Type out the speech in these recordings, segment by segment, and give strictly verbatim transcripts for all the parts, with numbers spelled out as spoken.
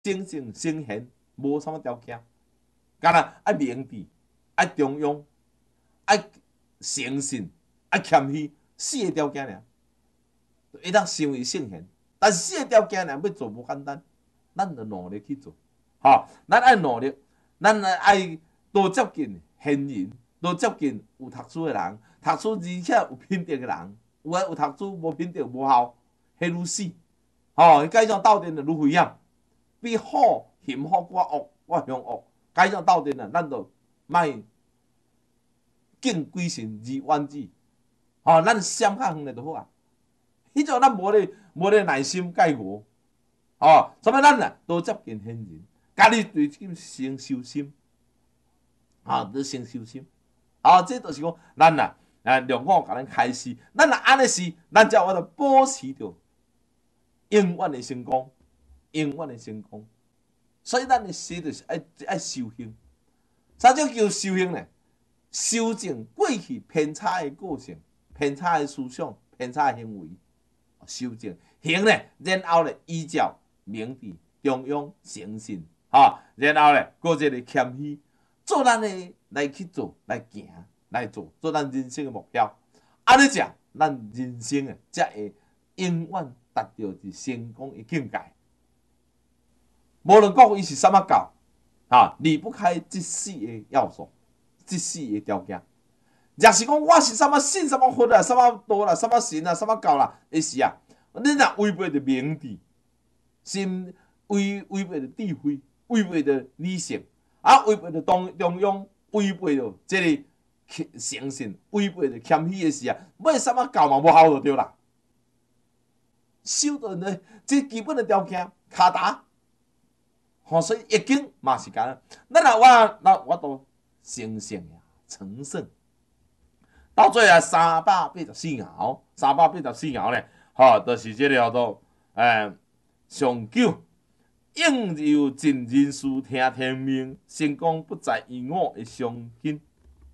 诚信诚贤，无啥物条件，干那爱明智，爱中庸，爱诚信，爱谦虚，四个条件尔，会当成为圣贤。但是四个条件尔要做无简单，咱着努力去做。吼，咱爱努力，咱爱多接近贤人，多接近有读书的人，读书而且有品德的人。有诶有读书无品德无效，迄愈死。吼，甲迄种斗阵就愈危险。比好嫌好，我恶我凶恶，甲迄种斗阵啊，咱着莫敬鬼神而远之。吼，咱闪较远咧就好啊。迄种咱无咧无咧耐心解悟。吼，所以咱啊多接近贤人。家己对先先修心，啊，要先修心，啊，这就是讲咱啊，啊，良好甲咱开始，咱若安尼是，咱才有法度保持着永远的成功，永远的成功。所以咱的事就是爱爱修行。啥叫叫修行呢？修正过去偏差的个性、偏差的思想、偏差的行为，修正行呢，然后咧依照明智、中庸、诚信。吼，然后咧，过一个谦虚，做咱的来去做，来行，来做，做咱人生的目标。安尼食，咱人生啊，才会永远达到一成功的境界。无论讲伊是啥物教，哈，离不开这四个要素，这四个条件。若是讲我是啥物信、啥物佛啊、啥物道啦、啥物神啊、啥物教啦，迄时啊，你若违背着明智，心违违背着智慧。违背着理性，啊，违背着中中庸，违背着这个诚信，违背着谦虚的事啊，买啥物教嘛无效就对啦。修到呢，这基本的条件卡达，吼，所以易经嘛是咁。咱若我那我都诚信呀，诚信，到最后三百八十四爻，三百八十四爻咧，吼，就是这个叫做诶上九。应由尽人事，听天命，成功不在于我的上进。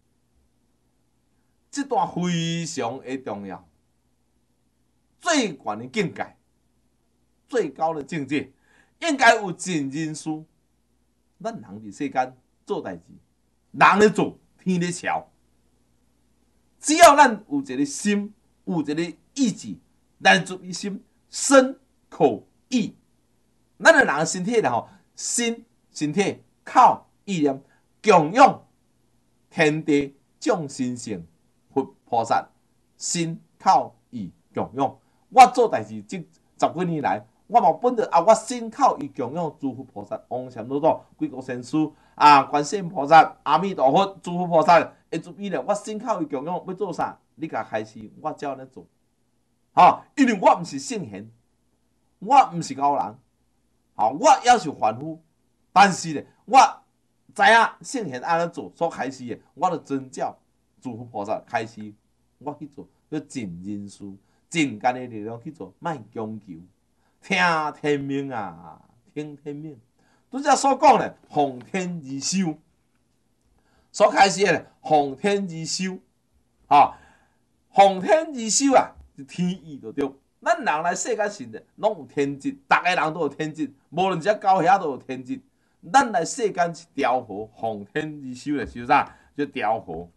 这段非常的重要，最高的境界，最高的境界，应该有尽人事。咱人伫世间做代志，人咧做，天咧瞧。只要咱有一个心，有一个意志，来自于心，身口意。咱个人身体咧吼，心、身体、口、意念，供养天地众生性佛菩萨，心、口、意供养。我做代志这十几年来，我嘛本着啊，我心、口、意供养诸佛菩萨、王禅老祖、几国仙师啊、观世音菩萨、阿弥陀佛、诸佛菩萨，会注意咧。我心、口、意供养要做啥？你甲开始，我照安尼做。吼，因为我毋是圣贤，我毋是高人。好，我也是凡夫，但是咧，我知影圣贤安怎做，所开始的，我就遵照诸佛菩萨开始，我去做，要尽人事，尽干的力量去做，莫强求，听天命啊，听天命。拄则所讲咧，奉天而修，所开始咧，奉天而修，哈，奉天而修啊，是天意就对。咱人来世间是拢有天职，逐个人都有天职，无论一只狗遐都有天职。咱来世间是调和，奉天而修咧，修啥？就调和。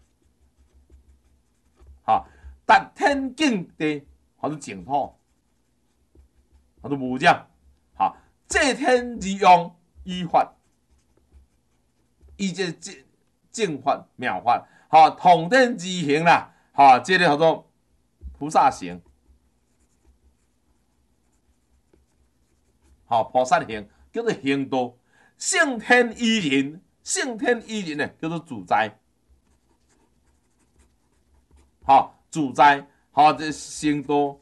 哈，达天敬地，或者净土，或者无讲。哈，借天而用，依法，依这正正法妙法，哈，统天而行啦，哈，这个叫做菩萨行。好，菩萨行叫做行道，圣天依人，圣天依人呢叫做自在。好，自在，好，这行道，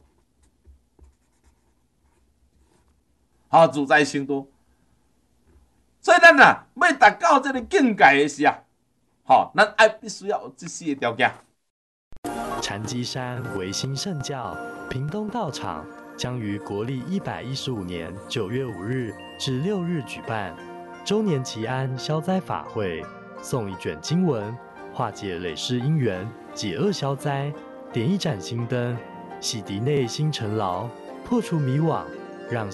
好，自在行道。所以咱啊，要达到这个境界的时啊，好，咱爱必须要有这四个条件。 禅机山维新圣教屏东道场将于国历一百一十五年九月五日至六日举办周年祈安消灾法会，诵一卷经文，化解累世因缘，解厄消灾，点一盏心灯，洗涤内心尘劳，破除迷惘，